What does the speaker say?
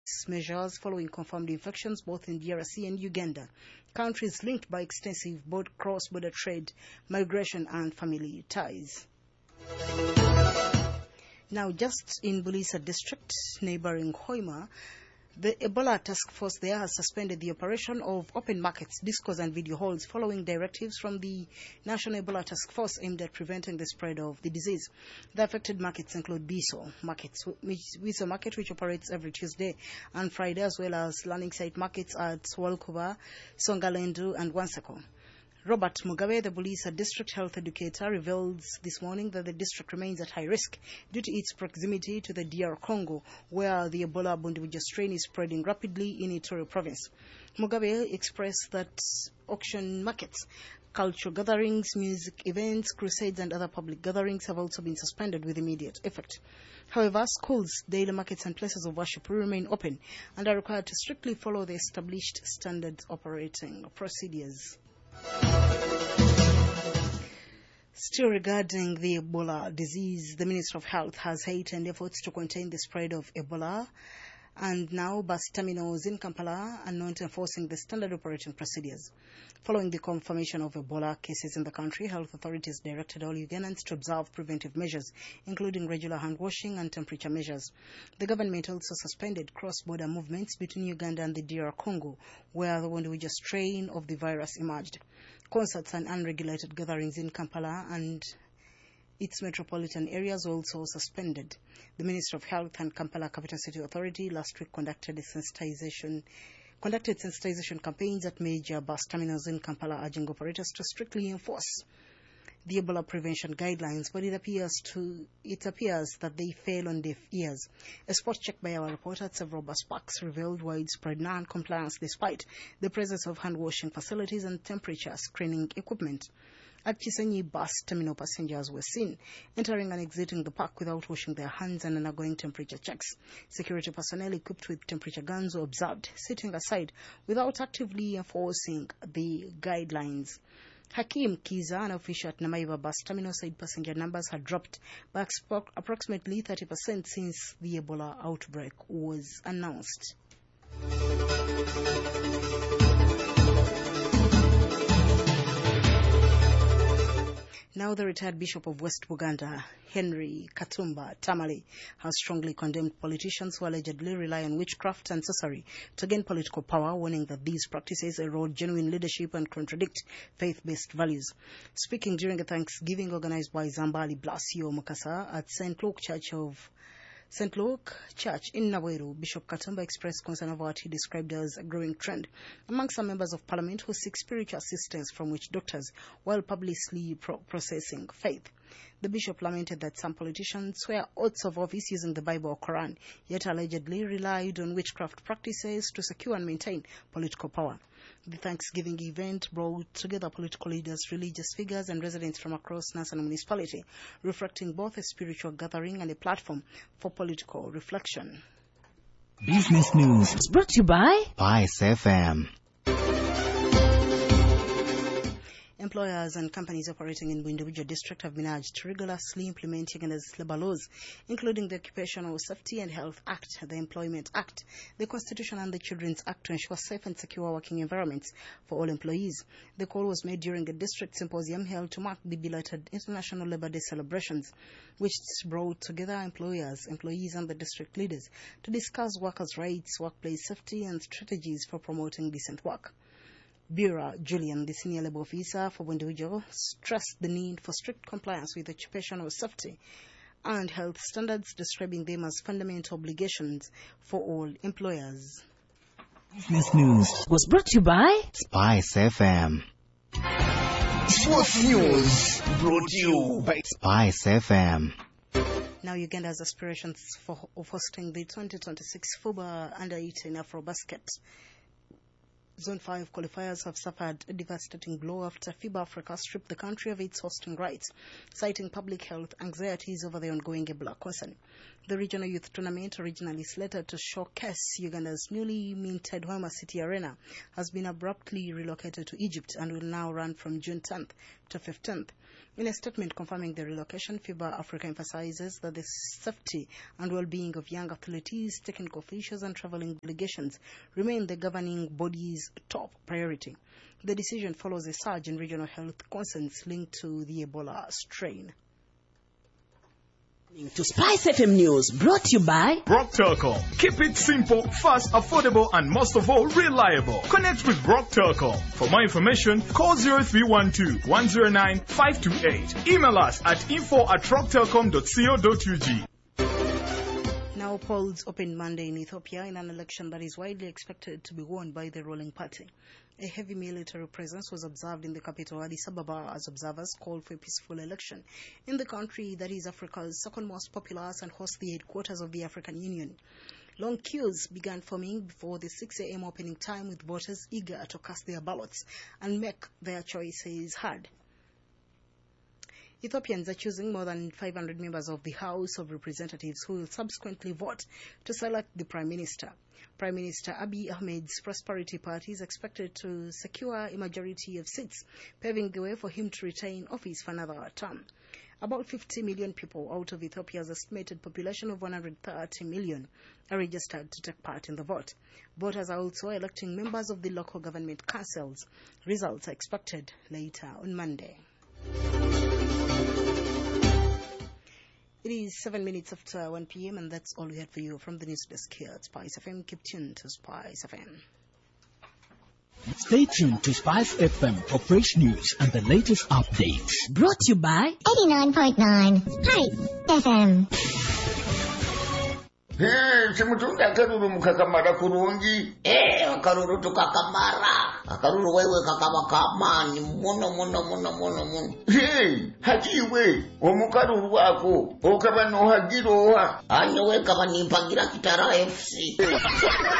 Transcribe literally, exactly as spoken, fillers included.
measures following confirmed infections both in D R C and Uganda. Countries linked by extensive both cross-border trade, migration and family ties. Now, just in Bulisa district, neighboring Hoima, the Ebola task force there has suspended the operation of open markets, discos and video halls following directives from the National Ebola Task Force aimed at preventing the spread of the disease. The affected markets include Biso markets, Biso market, which operates every Tuesday and Friday, as well as learning site markets at Walkuba, Songalendu and Wanseko. Robert Mugabe, the Bulisa district health educator, reveals this morning that the district remains at high risk due to its proximity to the D R Congo, where the Ebola Bundibugyo strain is spreading rapidly in Ituri province. Mugabe expressed that auction markets, cultural gatherings, music events, crusades and other public gatherings have also been suspended with immediate effect. However, schools, daily markets and places of worship will remain open and are required to strictly follow the established standard operating procedures. Still regarding the Ebola disease, the Minister of Health has heightened efforts to contain the spread of Ebola, and now bus terminals in Kampala are not enforcing the standard operating procedures. Following the confirmation of Ebola cases in the country, health authorities directed all Ugandans to observe preventive measures, including regular hand washing and temperature measures. The government also suspended cross-border movements between Uganda and the D R Congo, where the Bundibugyo strain of the virus emerged. Concerts and unregulated gatherings in Kampala and its metropolitan areas were also suspended. The Ministry of Health and Kampala Capital City Authority last week conducted a sensitization conducted sensitization campaigns at major bus terminals in Kampala, urging operators to strictly enforce the Ebola prevention guidelines, but it appears to it appears that they fell on deaf ears. A spot check by our reporter at several bus parks revealed widespread non-compliance despite the presence of hand-washing facilities and temperature screening equipment. At Chisenyi bus terminal, passengers were seen entering and exiting the park without washing their hands and undergoing temperature checks. Security personnel equipped with temperature guns were observed sitting aside without actively enforcing the guidelines. Hakim Kiza, an official at Namaiva bus terminal, said passenger numbers had dropped by approximately thirty percent since the Ebola outbreak was announced. Now, the retired Bishop of West Buganda, Henry Katumba Tamale, has strongly condemned politicians who allegedly rely on witchcraft and sorcery to gain political power, warning that these practices erode genuine leadership and contradict faith-based values. Speaking during a Thanksgiving organized by Zambali Blasio Mukasa at Saint Luke Church of Saint Luke Church in Naweru, Bishop Katumba expressed concern over what he described as a growing trend among some members of parliament who seek spiritual assistance from witch doctors while publicly pro processing faith. The bishop lamented that some politicians swear oaths of office using the Bible or Quran, yet allegedly relied on witchcraft practices to secure and maintain political power. The Thanksgiving event brought together political leaders, religious figures, and residents from across Nansana municipality, reflecting both a spiritual gathering and a platform for political reflection. Business News is brought to you by Pice F M. Employers and companies operating in Bundibugyo district have been urged to rigorously implement Uganda's labour laws, including the Occupational Safety and Health Act, the Employment Act, the Constitution and the Children's Act to ensure safe and secure working environments for all employees. The call was made during a district symposium held to mark the belated International Labour Day celebrations, which brought together employers, employees and the district leaders to discuss workers' rights, workplace safety and strategies for promoting decent work. Bura Julian, the senior labour officer for Bundibugyo, stressed the need for strict compliance with occupational safety and health standards, describing them as fundamental obligations for all employers. Business News was brought to you by Pice F M. Sports News brought to you by Pice F M. Now, Uganda's aspirations for hosting the twenty twenty-six FUBA Under eighteen Afrobasket Zone five qualifiers have suffered a devastating blow after FIBA Africa stripped the country of its hosting rights, citing public health anxieties over the ongoing Ebola concern. The regional youth tournament, originally slated to showcase Uganda's newly minted Hoima City Arena, has been abruptly relocated to Egypt and will now run from June tenth to fifteenth. In a statement confirming the relocation, FIBA Africa emphasizes that the safety and well-being of young athletes, technical officials and traveling delegations remain the governing body's top priority. The decision follows a surge in regional health concerns linked to the Ebola strain. To Spice F M News, brought to you by Brock Telecom. Keep it simple, fast, affordable, and most of all, reliable. Connect with Brock Telecom. For more information, call zero three one two, one zero nine, five two eight. Email us at info at rock telecom dot co dot u g. Now polls opened Monday in Ethiopia in an election that is widely expected to be won by the ruling party. A heavy military presence was observed in the capital Addis Ababa as observers called for a peaceful election in the country that is Africa's second most populous and hosts the headquarters of the African Union. Long queues began forming before the six a m opening time, with voters eager to cast their ballots and make their choices heard. Ethiopians are choosing more than five hundred members of the House of Representatives who will subsequently vote to select the Prime Minister. Prime Minister Abiy Ahmed's Prosperity Party is expected to secure a majority of seats, paving the way for him to retain office for another term. About fifty million people out of Ethiopia's estimated population of one hundred thirty million are registered to take part in the vote. Voters are also electing members of the local government councils. Results are expected later on Monday. It is seven minutes after one p m and that's all we had for you from the news desk here at Spice F M. Keep tuned to Spice F M. Stay tuned to Spice F M for fresh news and the latest updates. brought to you by eighty-nine point nine Spice F M. Hey, chimutunda akaruru mukakamara kurungi. Eh, akaruru tukakamara. Akaruru wewe kakaba kamani muno muno muno muno muno. Hey, hachiwe omukaruru wako okaba no hagiroha. Anyo we kaba nimpagira Kitara F C.